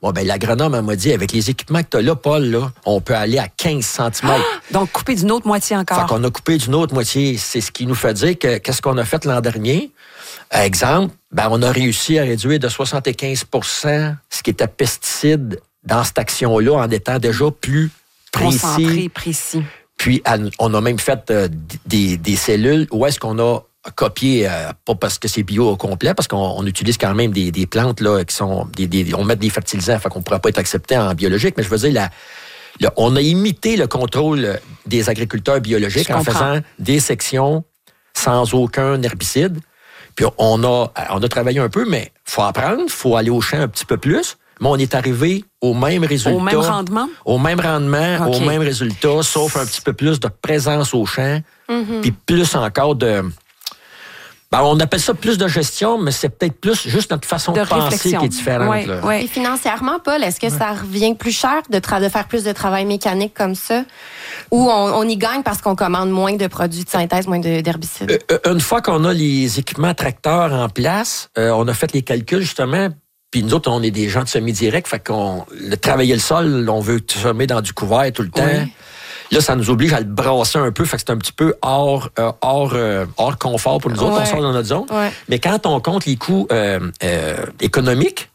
Bon, ben, l'agronome m'a dit, avec les équipements que tu as là, Paul, là, on peut aller à 15 cm. Donc, couper d'une autre moitié encore. Fait qu'on a coupé d'une autre moitié. C'est ce qui nous fait dire que qu'est-ce qu'on a fait l'an dernier? Exemple, ben, on a réussi à réduire de 75 ce qui était pesticides dans cette action-là en étant déjà plus concentré, précis. Puis, on a même fait des cellules où est-ce qu'on a copié, pas parce que c'est bio au complet, parce qu'on utilise quand même des plantes là qui sont... on met des fertilisants, fait qu'on ne pourra pas être accepté en biologique, mais je veux dire, on a imité le contrôle des agriculteurs biologiques en faisant des sections sans aucun herbicide. Puis on a travaillé un peu, mais il faut apprendre, il faut aller au champ un petit peu plus. Mais on est arrivé au même résultat. Au même rendement? Au même rendement, okay. Au même résultat, sauf un petit peu plus de présence au champ, puis plus encore de... Ben, on appelle ça plus de gestion, mais c'est peut-être plus juste notre façon de penser qui est différente. Oui, là. Oui. Et financièrement, Paul, est-ce que ça revient plus cher de faire plus de travail mécanique comme ça? Ou on y gagne parce qu'on commande moins de produits de synthèse, moins d'herbicides? Une fois qu'on a les équipements tracteurs en place, on a fait les calculs justement. Puis nous autres, on est des gens de semi-direct, fait qu'on travailler le sol, on veut semer dans du couvert tout le temps. Oui. Là, ça nous oblige à le brasser un peu, fait que c'est un petit peu hors confort pour nous autres, on sort dans notre zone. Ouais. Mais quand on compte les coûts économiques,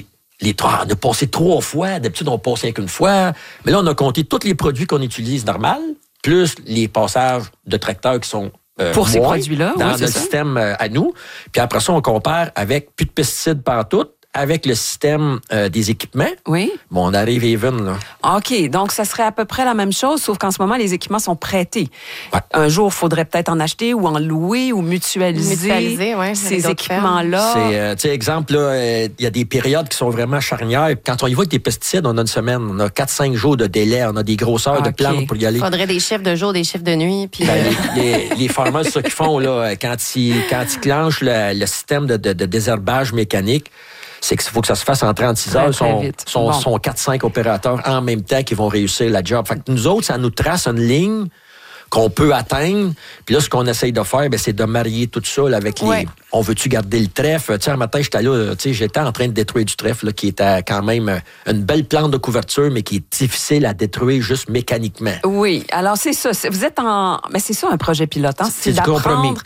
on a passé 3 fois, d'habitude on passe 5 une fois, mais là on a compté tous les produits qu'on utilise normal, plus les passages de tracteurs qui sont pour ces produits-là, dans notre système à nous. Puis après ça, on compare avec plus de pesticides partout, avec le système des équipements. Oui. Bon, on arrive even, là. OK. Donc, ça serait à peu près la même chose, sauf qu'en ce moment, les équipements sont prêtés. Ouais. Un jour, il faudrait peut-être en acheter ou en louer ou mutualiser ces équipements-là. C'est, tu sais, exemple, là, il y a des périodes qui sont vraiment charnières. Quand on y va avec des pesticides, on a une semaine, on a 4-5 jours de délai, on a des grosseurs de plantes pour y aller. Il faudrait des chiffres de jour, des chiffres de nuit. Puis les farmers, c'est ça qu'ils font, là, quand ils clenchent le système de désherbage mécanique, c'est qu'il faut que ça se fasse en 36 heures. Ils sont 4-5 opérateurs en même temps qui vont réussir la job. Fait que nous autres, ça nous trace une ligne qu'on peut atteindre. Puis là, ce qu'on essaye de faire, c'est de marier tout ça là, avec les... On veut-tu garder le trèfle? Tu sais, un matin, j'étais en train de détruire du trèfle, là, qui était quand même une belle plante de couverture, mais qui est difficile à détruire juste mécaniquement. Oui, alors c'est ça. Vous êtes mais c'est ça un projet pilote. Hein? C'est d'apprendre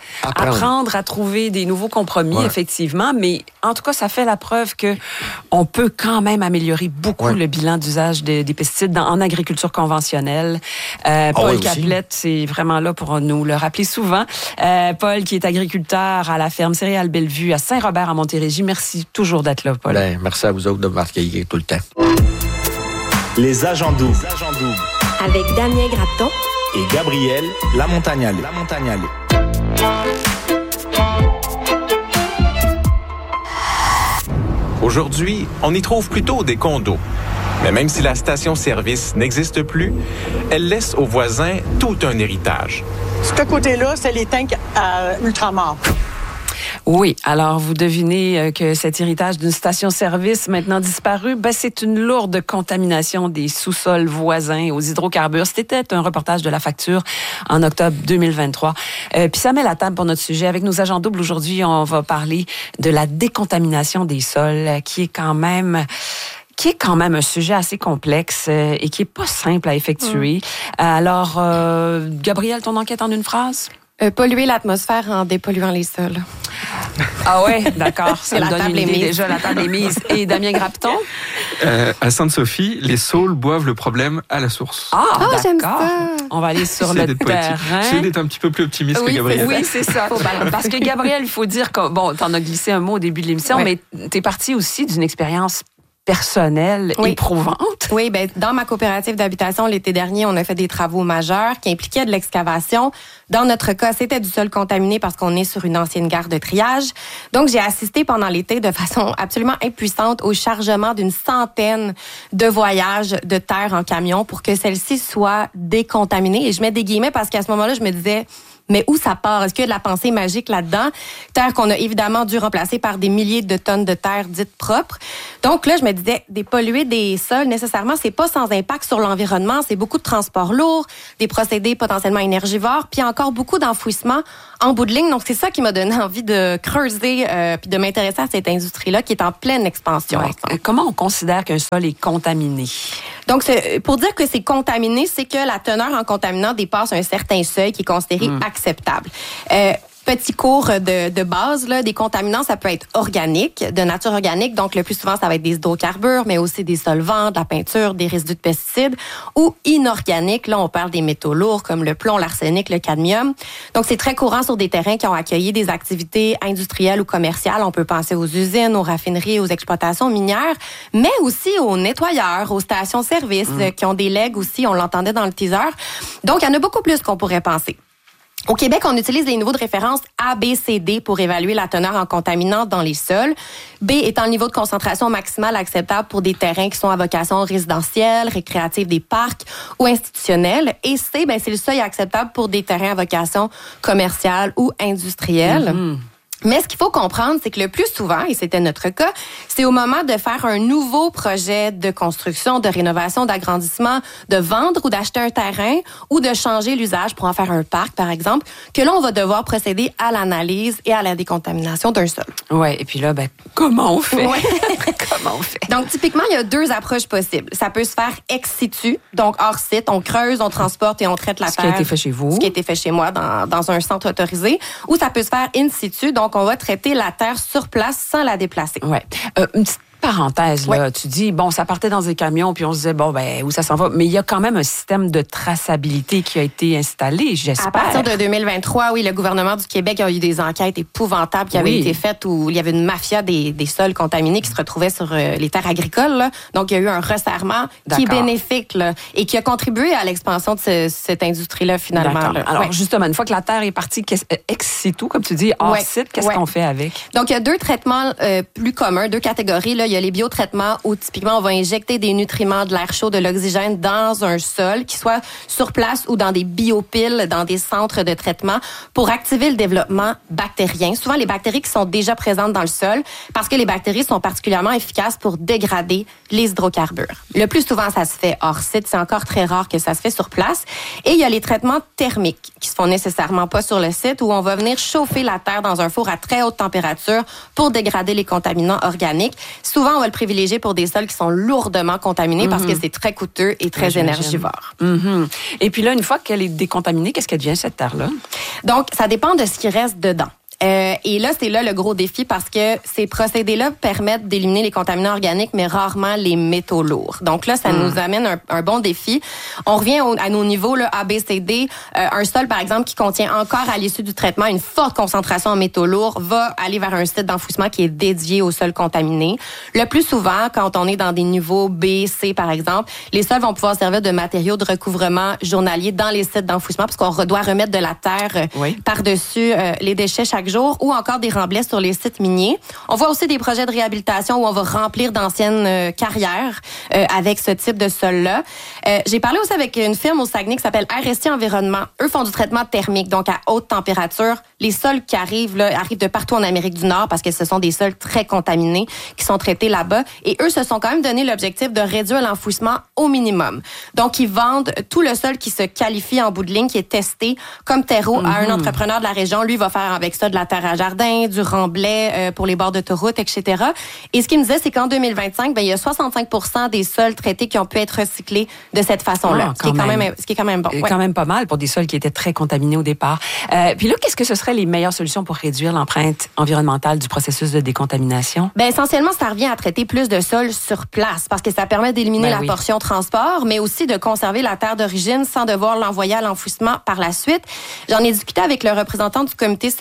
à trouver des nouveaux compromis, effectivement. Mais en tout cas, ça fait la preuve que on peut quand même améliorer beaucoup le bilan d'usage des pesticides en agriculture conventionnelle. Paul Caplette, c'est vraiment là pour nous le rappeler souvent. Paul, qui est agriculteur à la ferme Céréales Bellevue à Saint-Robert à Montérégie. Merci toujours d'être là, Paul. Merci à vous autres de m'accueillir tout le temps. Les agents doubles. Avec Damien Grapton et Gabriel Lamontagnale. Aujourd'hui, on y trouve plutôt des condos. Mais même si la station-service n'existe plus, elle laisse aux voisins tout un héritage. Ce côté-là, c'est les tanks à ultramar. Oui, alors vous devinez que cet héritage d'une station-service maintenant disparue, c'est une lourde contamination des sous-sols voisins aux hydrocarbures. C'était un reportage de La Facture en octobre 2023. Puis ça met la table pour notre sujet. Avec nos agents doubles aujourd'hui, on va parler de la décontamination des sols, qui est quand même un sujet assez complexe et qui est pas simple à effectuer. Alors, Gabriel, ton enquête en une phrase? Polluer l'atmosphère en dépolluant les sols. Ah ouais, d'accord. Ça me donne une idée mise. déjà, la table est mise. Et Damien Grapton? À Sainte-Sophie, les saules boivent le problème à la source. Ah, j'aime d'accord. ça. On va aller sur le terrain. J'essaie d'être un petit peu plus optimiste que Gabriel. Oui, c'est ça. Parce que Gabriel, il faut dire que, t'en as glissé un mot au début de l'émission, mais t'es parti aussi d'une expérience personnelle, éprouvante. Oui, dans ma coopérative d'habitation, l'été dernier, on a fait des travaux majeurs qui impliquaient de l'excavation. Dans notre cas, c'était du sol contaminé parce qu'on est sur une ancienne gare de triage. Donc, j'ai assisté pendant l'été de façon absolument impuissante au chargement d'une centaine de voyages de terre en camion pour que celle-ci soit décontaminée. Et je mets des guillemets parce qu'à ce moment-là, je me disais... Mais où ça part? Est-ce qu'il y a de la pensée magique là-dedans? Terre qu'on a évidemment dû remplacer par des milliers de tonnes de terre dites propres. Donc là, je me disais, dépolluer des sols, nécessairement, c'est pas sans impact sur l'environnement. C'est beaucoup de transports lourds, des procédés potentiellement énergivores, puis encore beaucoup d'enfouissement en bout de ligne. Donc, c'est ça qui m'a donné envie de creuser puis de m'intéresser à cette industrie-là qui est en pleine expansion. Ouais. Comment on considère qu'un sol est contaminé? Donc, pour dire que c'est contaminé, c'est que la teneur en contaminants dépasse un certain seuil qui est considéré acceptable. Petit cours de base, là, des contaminants, ça peut être organique, de nature organique. Donc, le plus souvent, ça va être des hydrocarbures, mais aussi des solvants, de la peinture, des résidus de pesticides. Ou inorganique, là, on parle des métaux lourds comme le plomb, l'arsenic, le cadmium. Donc, c'est très courant sur des terrains qui ont accueilli des activités industrielles ou commerciales. On peut penser aux usines, aux raffineries, aux exploitations minières, mais aussi aux nettoyeurs, aux stations-service qui ont des legs aussi. On l'entendait dans le teaser. Donc, il y en a beaucoup plus qu'on pourrait penser. Au Québec, on utilise les niveaux de référence A, B, C, D pour évaluer la teneur en contaminants dans les sols. B étant le niveau de concentration maximale acceptable pour des terrains qui sont à vocation résidentielle, récréative des parcs ou institutionnels. Et C, c'est le seuil acceptable pour des terrains à vocation commerciale ou industrielle. Mais ce qu'il faut comprendre, c'est que le plus souvent, et c'était notre cas, c'est au moment de faire un nouveau projet de construction, de rénovation, d'agrandissement, de vendre ou d'acheter un terrain ou de changer l'usage pour en faire un parc, par exemple, que là, on va devoir procéder à l'analyse et à la décontamination d'un sol. Ouais, et puis là, comment on fait? Ouais. Comment on fait? Donc, typiquement, il y a deux approches possibles. Ça peut se faire ex situ, donc hors site. On creuse, on transporte et on traite la terre. Ce qui a été fait chez vous. Ce qui a été fait chez moi dans un centre autorisé. Ou ça peut se faire in situ, donc on va traiter la terre sur place sans la déplacer. Ouais. Une petite parenthèse, là. Tu dis, ça partait dans des camions, puis on se disait, où ça s'en va? Mais il y a quand même un système de traçabilité qui a été installé, j'espère. À partir de 2023, oui, le gouvernement du Québec a eu des enquêtes épouvantables qui avaient été faites où il y avait une mafia des sols contaminés qui se retrouvaient sur les terres agricoles, là. Donc, il y a eu un resserrement qui est bénéfique, là, et qui a contribué à l'expansion de cette industrie-là, finalement. Là. Alors, justement, une fois que la terre est partie ex situ, comme tu dis, hors site, qu'est-ce qu'on fait avec? Donc, il y a deux traitements plus communs, deux catégories, là. Il y a les biotraitements où typiquement on va injecter des nutriments, de l'air chaud, de l'oxygène dans un sol, qui soit sur place ou dans des biopiles, dans des centres de traitement pour activer le développement bactérien. Souvent les bactéries qui sont déjà présentes dans le sol parce que les bactéries sont particulièrement efficaces pour dégrader les hydrocarbures. Le plus souvent ça se fait hors site, c'est encore très rare que ça se fait sur place. Et il y a les traitements thermiques qui se font nécessairement pas sur le site où on va venir chauffer la terre dans un four à très haute température pour dégrader les contaminants organiques. Souvent, on va le privilégier pour des sols qui sont lourdement contaminés parce que c'est très coûteux et très énergivore. Et puis là, une fois qu'elle est décontaminée, qu'est-ce qu'elle devient, cette terre-là? Donc, ça dépend de ce qui reste dedans. Et là, c'est là le gros défi parce que ces procédés-là permettent d'éliminer les contaminants organiques, mais rarement les métaux lourds. Donc là, ça nous amène un bon défi. On revient à nos niveaux là, A, B, C, D. Un sol, par exemple, qui contient encore à l'issue du traitement une forte concentration en métaux lourds va aller vers un site d'enfouissement qui est dédié aux sols contaminés. Le plus souvent, quand on est dans des niveaux B, C, par exemple, les sols vont pouvoir servir de matériaux de recouvrement journalier dans les sites d'enfouissement parce qu'on doit remettre de la terre par-dessus les déchets chaque jour ou encore des remblais sur les sites miniers. On voit aussi des projets de réhabilitation où on va remplir d'anciennes carrières avec ce type de sol-là. J'ai parlé aussi avec une firme au Saguenay qui s'appelle RST Environnement. Eux font du traitement thermique, donc à haute température. Les sols qui arrivent de partout en Amérique du Nord parce que ce sont des sols très contaminés qui sont traités là-bas. Et eux se sont quand même donné l'objectif de réduire l'enfouissement au minimum. Donc, ils vendent tout le sol qui se qualifie en bout de ligne, qui est testé comme terreau à un entrepreneur de la région. Lui, va faire avec ça de la terre à jardin, du remblai pour les bords d'autoroute, etc. Et ce qu'il me disait, c'est qu'en 2025, il y a 65% des sols traités qui ont pu être recyclés de cette façon-là. Ce qui est quand même bon. Quand même pas mal pour des sols qui étaient très contaminés au départ. Puis là, qu'est-ce que ce serait les meilleures solutions pour réduire l'empreinte environnementale du processus de décontamination? Essentiellement, ça revient à traiter plus de sols sur place parce que ça permet d'éliminer la portion transport, mais aussi de conserver la terre d'origine sans devoir l'envoyer à l'enfouissement par la suite. J'en ai discuté avec le représentant du comité sectoriel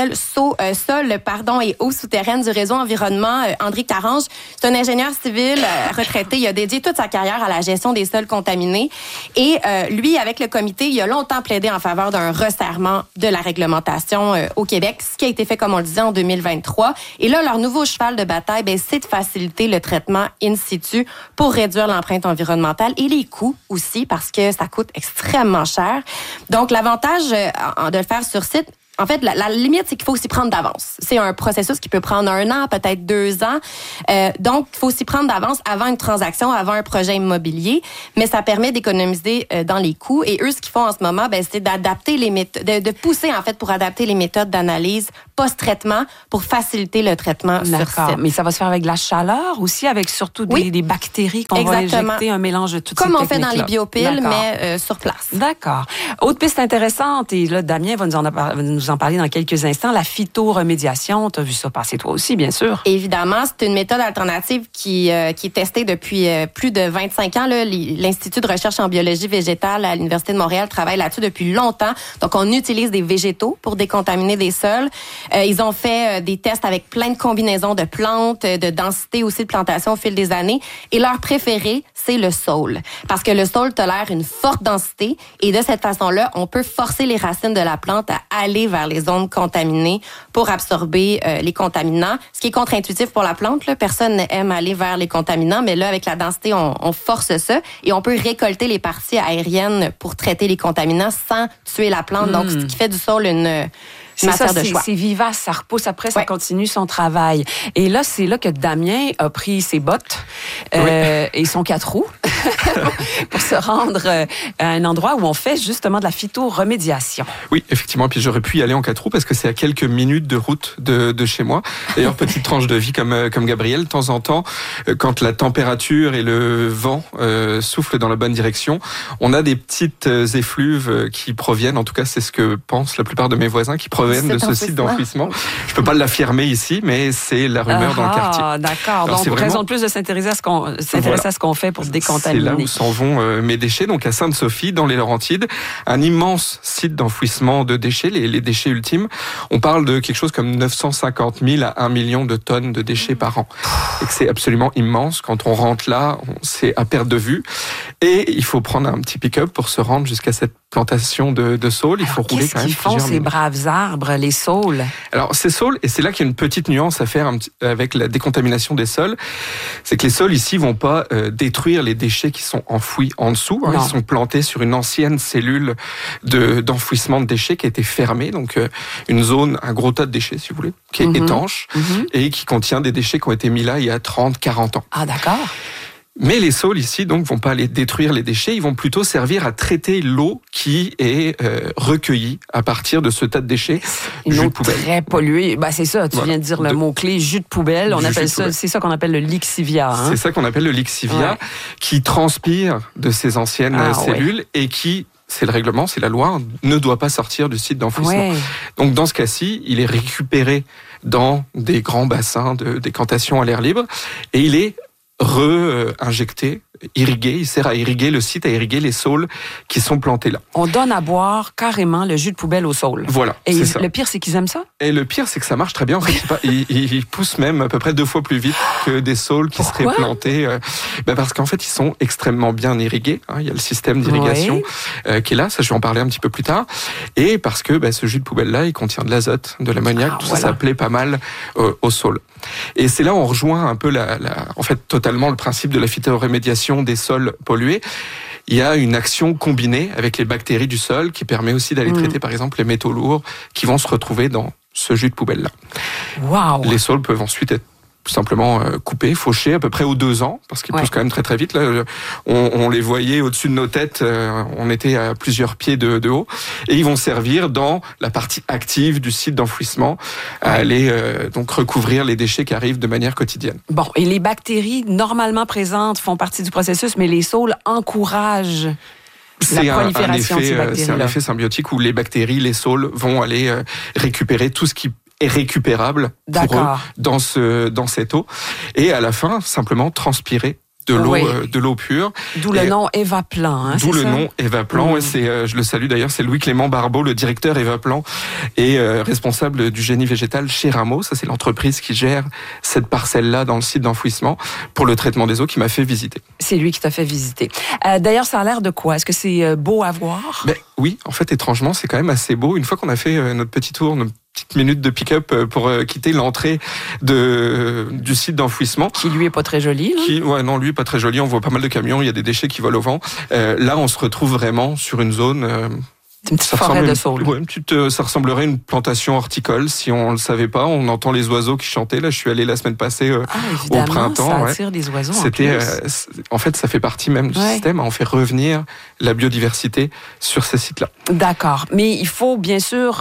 sol et eau souterraine du réseau environnement, André Carange. C'est un ingénieur civil retraité. Il a dédié toute sa carrière à la gestion des sols contaminés. Et lui, avec le comité, il a longtemps plaidé en faveur d'un resserrement de la réglementation au Québec, ce qui a été fait, comme on le disait, en 2023. Et là, leur nouveau cheval de bataille, c'est de faciliter le traitement in situ pour réduire l'empreinte environnementale et les coûts aussi, parce que ça coûte extrêmement cher. Donc, l'avantage de le faire sur site, en fait, la limite, c'est qu'il faut s'y prendre d'avance. C'est un processus qui peut prendre 1 an, peut-être 2 ans. Donc, il faut s'y prendre d'avance avant une transaction, avant un projet immobilier. Mais ça permet d'économiser dans les coûts. Et eux, ce qu'ils font en ce moment, c'est d'adapter les méthodes, de pousser, en fait, pour adapter les méthodes d'analyse post-traitement pour faciliter le traitement sur site. Mais ça va se faire avec de la chaleur aussi, avec surtout des bactéries qu'on va injecter, un mélange de toutes ces techniques-là. Comme on fait dans les biopiles, mais sur place. D'accord. Autre piste intéressante, et là, Damien va nous en parler dans quelques instants, la phytoremédiation. Tu as vu ça passer toi aussi, bien sûr. Évidemment, c'est une méthode alternative qui est testée depuis plus de 25 ans. Là. L'Institut de recherche en biologie végétale à l'Université de Montréal travaille là-dessus depuis longtemps. Donc, on utilise des végétaux pour décontaminer des sols. Ils ont fait des tests avec plein de combinaisons de plantes, de densité aussi de plantation au fil des années. Et leur préféré, c'est le saule. Parce que le saule tolère une forte densité. Et de cette façon-là, on peut forcer les racines de la plante à aller vers les zones contaminées pour absorber les contaminants. Ce qui est contre-intuitif pour la plante, là. Personne n'aime aller vers les contaminants, mais là, avec la densité, on force ça et on peut récolter les parties aériennes pour traiter les contaminants sans tuer la plante. Donc, ce qui fait du saule une matière de choix. C'est vivace, ça repousse après, ça continue son travail. Et là, c'est là que Damien a pris ses bottes et son 4 roues pour se rendre à un endroit où on fait justement de la phytoremédiation. Oui, effectivement. Puis j'aurais pu y aller en 4 roues parce que c'est à quelques minutes de route de chez moi. D'ailleurs, petite tranche de vie comme Gabriel, de temps en temps, quand la température et le vent soufflent dans la bonne direction, on a des petites effluves qui proviennent, en tout cas c'est ce que pensent la plupart de mes voisins, qui proviennent de ce site d'enfouissement. Je peux pas l'affirmer ici, mais c'est la rumeur dans le quartier. D'accord. Alors, donc, raison de plus de s'intéresser à ce qu'on fait pour se décontaminer. C'est là où s'en vont mes déchets. Donc, à Sainte-Sophie, dans les Laurentides, un immense site d'enfouissement de déchets, les déchets ultimes. On parle de quelque chose comme 950 000 à 1 million de tonnes de déchets par an. Et que c'est absolument immense. Quand on rentre là, c'est à perte de vue. Et il faut prendre un petit pick-up pour se rendre jusqu'à cette plantation de saule. Il faut rouler quand même plusieurs minutes. Qu'est-ce qu'ils font, ces braves arbres, les saules? Alors, ces saules, et c'est là qu'il y a une petite nuance à faire avec la décontamination des sols, c'est que les saules ici vont pas détruire les déchets qui sont enfouis en dessous. Ils sont plantés sur une ancienne cellule d'enfouissement de déchets qui a été fermée, donc une zone, un gros tas de déchets, si vous voulez, qui est étanche et qui contient des déchets qui ont été mis là il y a 30, 40 ans. Ah, d'accord. Mais les saules ici, donc, vont pas aller détruire les déchets, ils vont plutôt servir à traiter l'eau qui est recueillie à partir de ce tas de déchets. Une eau très polluée. C'est ça, tu viens de dire le mot-clé, jus de poubelle. On appelle ça, c'est ça qu'on appelle le lixivia. C'est ça qu'on appelle le lixivia, qui transpire de ces anciennes cellules et qui, c'est le règlement, c'est la loi, ne doit pas sortir du site d'enfouissement. Donc, dans ce cas-ci, il est récupéré dans des grands bassins de décantation à l'air libre et il est re-injecté, irrigué, il sert à irriguer le site, à irriguer les saules qui sont plantés là. On donne à boire carrément le jus de poubelle aux saules. Voilà, et ça. Le pire, c'est qu'ils aiment ça? Et le pire, c'est que ça marche très bien. En fait, ils poussent même à peu près 2 fois plus vite que des saules qui seraient plantés. Parce qu'en fait, ils sont extrêmement bien irrigués. Il y a le système d'irrigation qui est là. Ça, je vais en parler un petit peu plus tard. Et parce que ce jus de poubelle-là, il contient de l'azote, de l'ammoniac. Tout ça, ça plaît pas mal aux saules. Et c'est là où on rejoint un peu en fait, totalement le principe de la phytoremédiation des sols pollués. Il y a une action combinée avec les bactéries du sol qui permet aussi d'aller traiter, par exemple, les métaux lourds qui vont se retrouver dans ce jus de poubelle-là. Wow. Les sols peuvent ensuite être tout simplement coupés, fauchés à peu près aux 2 ans, parce qu'ils poussent quand même très très vite. Là, on les voyait au-dessus de nos têtes, on était à plusieurs pieds de haut, et ils vont servir dans la partie active du site d'enfouissement à aller donc recouvrir les déchets qui arrivent de manière quotidienne. Bon, et les bactéries normalement présentes font partie du processus, mais les saules encouragent la prolifération de ces bactéries-là. C'est un effet symbiotique où les bactéries, les saules vont aller récupérer tout ce qui est récupérable pour eux dans cette eau et à la fin simplement transpirer de l'eau pure. D'où le nom Evaplan. D'où le nom Evaplan. Et je le salue d'ailleurs, c'est Louis-Clément Barbeau, le directeur Evaplan et responsable du génie végétal chez Rameau. Ça, c'est l'entreprise qui gère cette parcelle-là dans le site d'enfouissement pour le traitement des eaux qui m'a fait visiter. C'est lui qui t'a fait visiter. D'ailleurs, ça a l'air de quoi? Est-ce que c'est beau à voir? Oui, en fait, étrangement, c'est quand même assez beau. Une fois qu'on a fait notre petit tour, notre petite minute de pick-up pour quitter l'entrée du site d'enfouissement. Qui lui est pas très joli, là? Non, lui est pas très joli. On voit pas mal de camions, il y a des déchets qui volent au vent. Là, on se retrouve vraiment sur une zone... une petite forêt de saules. Ça ressemblerait à une plantation horticole. Si on le savait pas, on entend les oiseaux qui chantaient. Là, je suis allé la semaine passée au printemps. Ça attire des oiseaux. En fait, ça fait partie même du système. On fait revenir la biodiversité sur ces sites-là. D'accord. Mais il faut bien sûr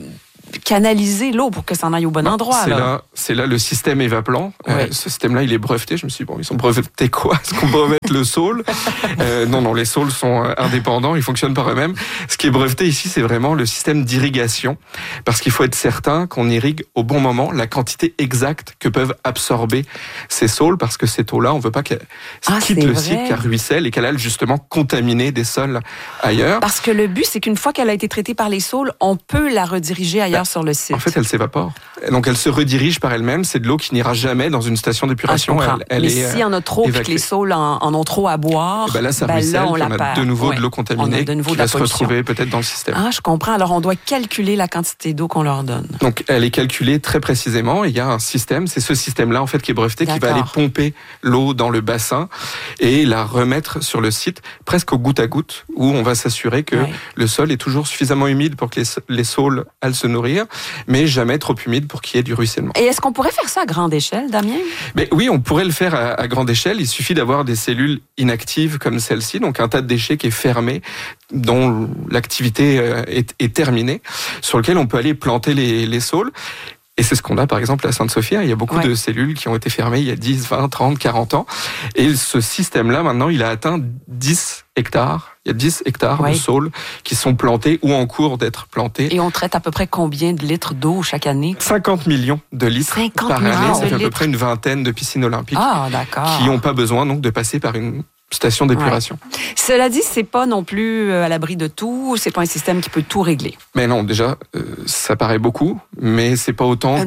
canaliser l'eau pour que ça en aille au bon endroit. C'est là le système Evaplan. Ce système-là, il est breveté. Je me suis dit, ils sont brevetés quoi? Est-ce qu'on brevette le saule? Non, les saules sont indépendants, ils fonctionnent par eux-mêmes. Ce qui est breveté ici, c'est vraiment le système d'irrigation, parce qu'il faut être certain qu'on irrigue au bon moment la quantité exacte que peuvent absorber ces saules, parce que cette eau-là, on veut pas qu'elle quitte le site, qu'elle ruisselle et qu'elle aille justement contaminer des sols ailleurs. Parce que le but, c'est qu'une fois qu'elle a été traitée par les saules, on peut la rediriger ailleurs sur le site. En fait, elle s'évapore. Donc, elle se redirige par elle-même. C'est de l'eau qui n'ira jamais dans une station d'épuration. Mais s'il y en a trop et que les saules en ont trop à boire, là, ça ruisselle, on a de nouveau de l'eau contaminée qui va se retrouver peut-être dans le système. Je comprends. Alors, on doit calculer la quantité d'eau qu'on leur donne. Donc, elle est calculée très précisément. Il y a un système. C'est ce système-là, en fait, qui est breveté, qui va aller pomper l'eau dans le bassin et la remettre sur le site, presque au goutte à goutte, où on va s'assurer que le sol est toujours suffisamment humide pour que les saules aillent se nourrir, mais jamais trop humide pour qu'il y ait du ruissellement. Et est-ce qu'on pourrait faire ça à grande échelle, Damien? Oui, on pourrait le faire à grande échelle. Il suffit d'avoir des cellules inactives comme celle-ci, donc un tas de déchets qui est fermé, dont l'activité est terminée, sur lequel on peut aller planter les saules. Et c'est ce qu'on a par exemple à Sainte-Sophie. Il y a beaucoup de cellules qui ont été fermées il y a 10, 20, 30, 40 ans. Et ce système-là, maintenant, il a atteint 10 hectares. Il y a 10 hectares de saules qui sont plantés ou en cours d'être plantés. Et on traite à peu près combien de litres d'eau chaque année? 50 millions de litres par année. Ça fait à peu près une vingtaine de piscines olympiques qui n'ont pas besoin donc de passer par une station d'épuration. Cela dit, c'est pas non plus à l'abri de tout, c'est pas un système qui peut tout régler. Mais non, déjà, ça paraît beaucoup, mais c'est pas autant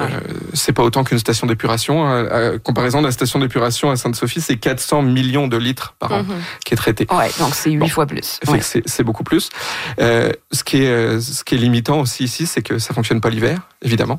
qu'une station d'épuration. À comparaison de la station d'épuration à Sainte-Sophie, c'est 400 millions de litres par an qui est traité. Donc c'est 8 fois plus. C'est beaucoup plus. Ce qui est limitant aussi ici, c'est que ça fonctionne pas l'hiver, évidemment.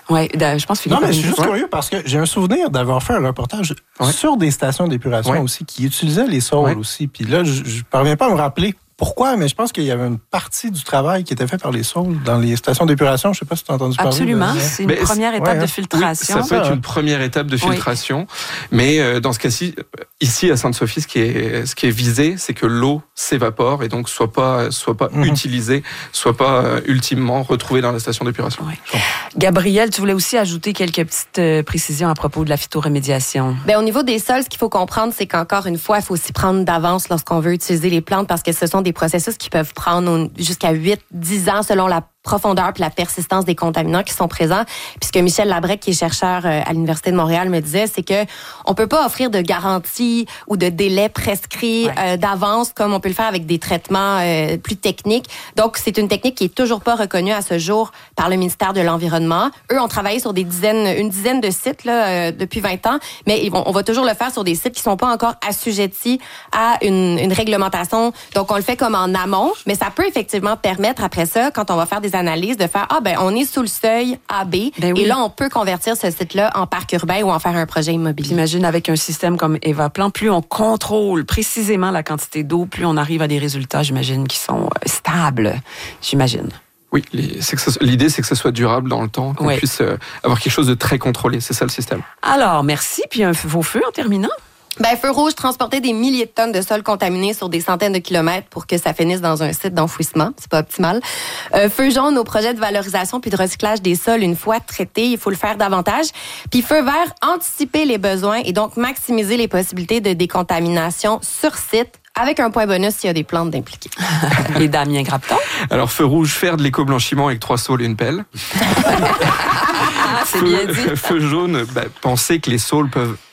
Je pense Philippe. Non, mais je suis juste curieux parce que j'ai un souvenir d'avoir fait un reportage sur des stations d'épuration aussi qui utilisaient les saules aussi. Puis là, je parviens pas à me rappeler pourquoi, mais je pense qu'il y avait une partie du travail qui était fait par les saules dans les stations d'épuration. Je sais pas si tu as entendu parler. Absolument, c'est une première étape de filtration. Oui, ça peut être une première étape de filtration, mais dans ce cas-ci, ici à Sainte-Sophie, ce qui est visé, c'est que l'eau s'évapore et donc soit pas utilisée, soit pas ultimement retrouvée dans la station d'épuration. Gabrielle, tu voulais aussi ajouter quelques petites précisions à propos de la phytorémédiation. Au niveau des sols, ce qu'il faut comprendre, c'est qu'encore une fois, il faut s'y prendre d'avance lorsqu'on veut utiliser les plantes parce que ce sont des processus qui peuvent prendre jusqu'à 8-10 ans selon la profondeur et la persistance des contaminants qui sont présents. Puis ce que Michel Labrec, qui est chercheur à l'Université de Montréal, me disait, c'est que on peut pas offrir de garantie ou de délai prescrit d'avance comme on peut le faire avec des traitements plus techniques. Donc, c'est une technique qui est toujours pas reconnue à ce jour par le ministère de l'Environnement. Eux ont travaillé sur une dizaine de sites là, depuis 20 ans, mais on va toujours le faire sur des sites qui sont pas encore assujettis à une réglementation. Donc, on le fait comme en amont, mais ça peut effectivement permettre après ça, quand on va faire des analyses, de faire on est sous le seuil AB et là on peut convertir ce site-là en parc urbain ou en faire un projet immobilier. J'imagine avec un système comme Evaplan, plus on contrôle précisément la quantité d'eau, plus on arrive à des résultats, j'imagine, qui sont stables. J'imagine. Oui, l'idée c'est que ce soit durable dans le temps, qu'on puisse avoir quelque chose de très contrôlé. C'est ça le système. Alors merci, puis vos feux en terminant. Feu rouge, transporter des milliers de tonnes de sol contaminé sur des centaines de kilomètres pour que ça finisse dans un site d'enfouissement. C'est pas optimal. Feu jaune, au projet de valorisation puis de recyclage des sols une fois traités. Il faut le faire davantage. Puis feu vert, anticiper les besoins et donc maximiser les possibilités de décontamination sur site. Avec un point bonus s'il y a des plantes d'impliquées. Et Damien Grapton? Alors, feu rouge, faire de l'éco-blanchiment avec 3 saules et une pelle. C'est bien dit. Feu jaune, penser que les saules peuvent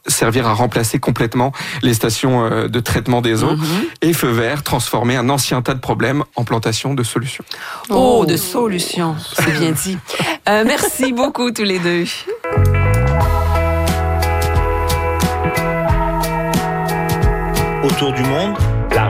servir à remplacer complètement les stations de traitement des eaux. Et feu vert, transformer un ancien tas de problèmes en plantation de solutions. Oh, de solutions, c'est bien dit. Merci beaucoup tous les deux. Autour du monde,